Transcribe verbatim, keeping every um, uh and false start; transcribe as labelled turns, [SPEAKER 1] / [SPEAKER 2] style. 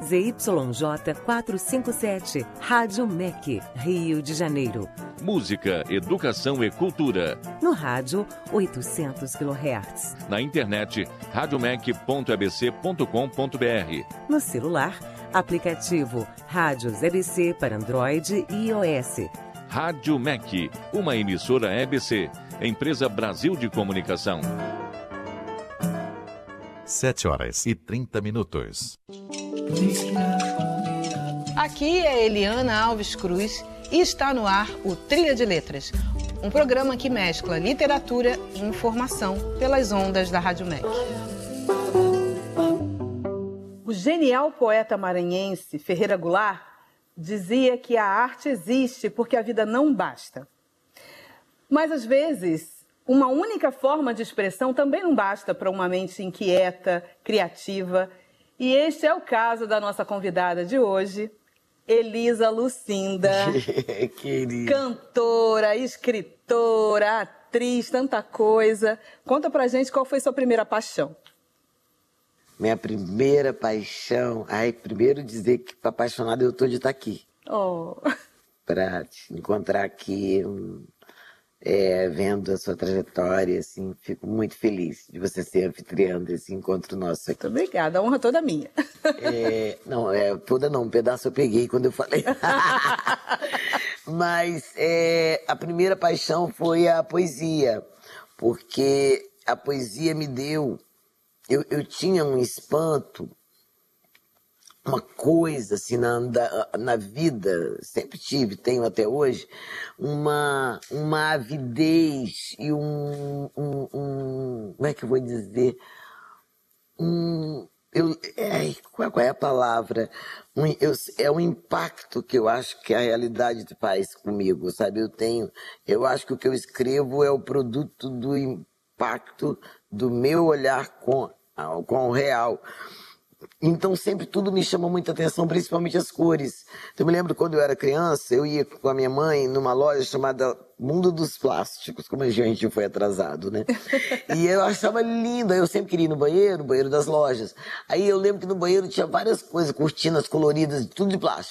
[SPEAKER 1] Z Y J quatrocentos e cinquenta e sete, Rádio M E C, Rio de Janeiro.
[SPEAKER 2] Música, educação e cultura.
[SPEAKER 1] No rádio, oitocentos quilohertz.
[SPEAKER 2] Na internet, radiomec ponto e b c ponto com ponto b r.
[SPEAKER 1] No celular, aplicativo Rádios E B C para Android e iOS.
[SPEAKER 2] Rádio M E C, uma emissora E B C, empresa Brasil de Comunicação.
[SPEAKER 3] Sete horas e trinta minutos.
[SPEAKER 4] Aqui é Eliana Alves Cruz e está no ar o Trilha de Letras, um programa que mescla literatura e informação pelas ondas da Rádio M E C. O genial poeta maranhense Ferreira Goulart dizia que a arte existe porque a vida não basta. Mas, às vezes, uma única forma de expressão também não basta para uma mente inquieta, criativa. E este é o caso da nossa convidada de hoje, Elisa Lucinda. Cantora, escritora, atriz, tanta coisa. Conta pra gente qual foi sua primeira paixão.
[SPEAKER 5] Minha primeira paixão... Ai, primeiro dizer que apaixonada eu tô de estar aqui.
[SPEAKER 4] Oh.
[SPEAKER 5] Pra te encontrar aqui... É, vendo a sua trajetória, assim, fico muito feliz de você ser anfitriã desse encontro nosso aqui.
[SPEAKER 4] Muito obrigada, a honra toda minha.
[SPEAKER 5] É, não, é, toda não, um pedaço eu peguei quando eu falei. Mas é, a primeira paixão foi a poesia, porque a poesia me deu... Eu, eu tinha um espanto, uma coisa assim na, na vida, sempre tive, tenho até hoje, uma, uma avidez e um, um, um... Como é que eu vou dizer? Um... Eu, é, qual é a palavra? Um, eu, é um impacto que eu acho que a realidade faz comigo, sabe? Eu tenho... Eu acho que o que eu escrevo é o produto do impacto do meu olhar com, com o real. Então sempre tudo me chamou muita atenção, principalmente as cores. Eu me lembro quando eu era criança, eu ia com a minha mãe numa loja chamada Mundo dos Plásticos, como a gente foi atrasado, né? E eu achava lindo, eu sempre queria ir no banheiro, no banheiro das lojas. Aí eu lembro que no banheiro tinha várias coisas, cortinas coloridas, tudo de plástico.